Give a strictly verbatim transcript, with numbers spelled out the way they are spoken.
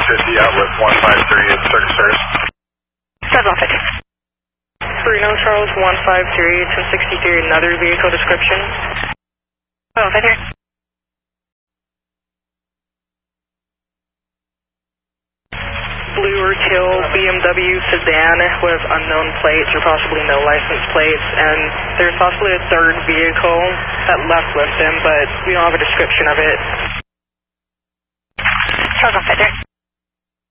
fifty, outlet one five three at Circus Circus. Charles one fifty. Reno Charles one five three, ten sixty-three, another vehicle description. one fifty. Blue or teal B M W sedan with unknown plates or possibly no license plates, and there's possibly a third vehicle that left with him, but we don't have a description of it. Charles one fifty.